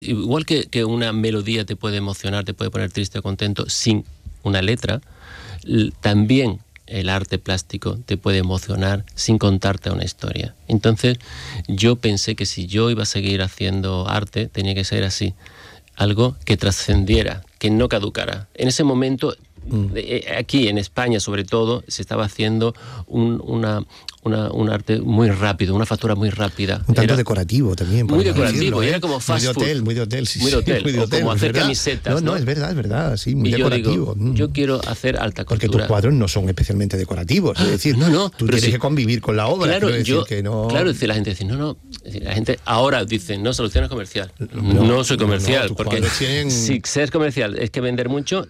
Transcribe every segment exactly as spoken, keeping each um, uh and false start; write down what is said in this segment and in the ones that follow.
Igual que, que una melodía te puede emocionar, te puede poner triste o contento sin una letra, también el arte plástico te puede emocionar sin contarte una historia. Entonces yo pensé que si yo iba a seguir haciendo arte, tenía que ser así, algo que trascendiera, que no caducara. En ese momento, mm. aquí en España sobre todo, se estaba haciendo un, una... Una, un arte muy rápido, una factura muy rápida. Un tanto era decorativo también. Muy decorativo, decirlo, y ¿eh? era como fast muy de hotel, food. Muy de hotel, sí, muy de hotel, muy de hotel, o como hacer ¿verdad? camisetas. No, no, ¿no? es verdad, es verdad, sí, muy y decorativo. Yo, digo, yo quiero hacer alta Porque costura. tus cuadros no son especialmente decorativos, es decir, no, no, tú tienes sí, que convivir con la obra. Claro, decir yo, que no... claro, decir, la gente dice, no, no, la gente ahora dice, no, solución es comercial. No, no soy comercial, no, porque tienen... si ser comercial es que vender mucho,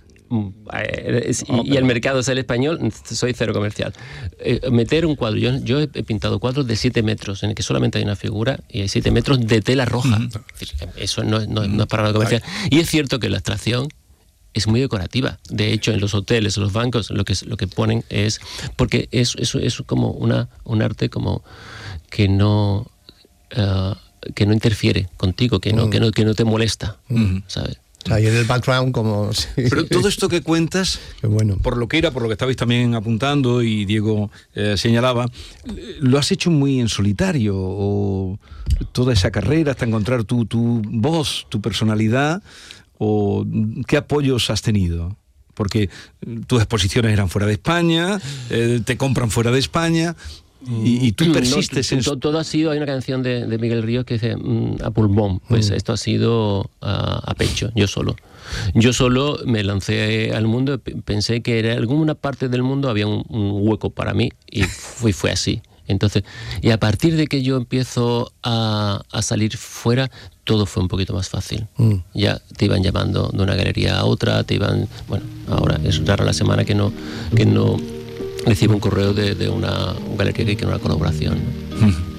y, y el mercado es el español, soy cero comercial. Eh, meter un cuadro, yo, yo he pintado cuadros de siete metros en el que solamente hay una figura y hay siete metros de tela roja. Mm. Eso no, no, no es para nada comercial. Y es cierto que la abstracción es muy decorativa. De hecho, en los hoteles, en los bancos, lo que, lo que ponen es... Porque es, es, es como una, un arte como que no... Uh, que no interfiere contigo, que no, mm. que no, que no te molesta, mm. ¿sabes? O sea, y en el background como... Sí. Pero todo esto que cuentas, bueno. por lo que era, por lo que estabais también apuntando y Diego eh, señalaba, lo has hecho muy en solitario, o toda esa carrera hasta encontrar tu, tu voz, tu personalidad, o ¿qué apoyos has tenido? Porque tus exposiciones eran fuera de España, eh, te compran fuera de España... Y, y tú persistes no, en todo, todo ha sido, hay una canción de, de Miguel Ríos que dice mm, a pulmón, pues mm. esto ha sido uh, a pecho, yo solo. Yo solo me lancé al mundo, pensé que en alguna parte del mundo había un, un hueco para mí y fue, fue así. Entonces, y a partir de que yo empiezo a, a salir fuera, todo fue un poquito más fácil. Mm. Ya te iban llamando de una galería a otra, te iban, bueno, ahora es rara la semana que no, que no recibo un correo de, de una, una galería que quiere una colaboración, ¿no?